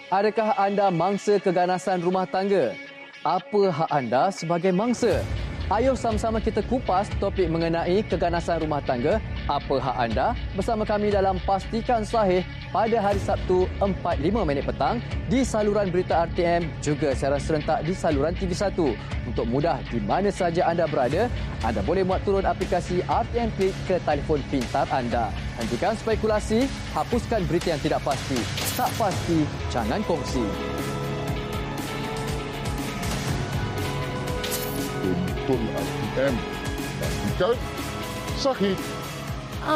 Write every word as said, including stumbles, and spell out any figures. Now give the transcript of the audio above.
Adakah anda mangsa keganasan rumah tangga? Apa hak anda sebagai mangsa? Ayuh sama-sama kita kupas topik mengenai keganasan rumah tangga. Apa hak anda? Bersama kami dalam Pastikan Sahih pada hari Sabtu empat lima minit petang di saluran berita R T M, juga secara serentak di saluran T V satu. Untuk mudah di mana saja anda berada, anda boleh muat turun aplikasi R T M Klik ke telefon pintar anda. Hentikan spekulasi, hapuskan berita yang tidak pasti. Tak pasti, jangan kongsi. Untuk R T M, Pastikan Sahih.